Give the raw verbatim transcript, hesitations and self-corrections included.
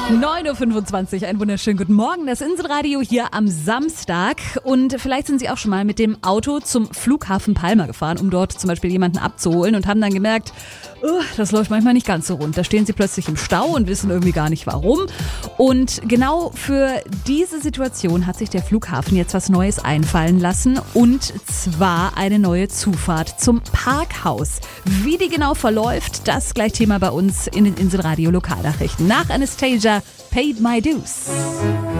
neun Uhr fünfundzwanzig, einen wunderschönen guten Morgen. Das Inselradio hier am Samstag. Und vielleicht sind Sie auch schon mal mit dem Auto zum Flughafen Palma gefahren, um dort zum Beispiel jemanden abzuholen und haben dann gemerkt, oh, das läuft manchmal nicht ganz so rund. Da stehen Sie plötzlich im Stau und wissen irgendwie gar nicht warum. Und genau für diese Situation hat sich der Flughafen jetzt was Neues einfallen lassen. Und zwar eine neue Zufahrt zum Parkhaus. Wie die genau verläuft, das gleich Thema bei uns in den Inselradio Lokalnachrichten. Nach Anastasia, Paid My Dues.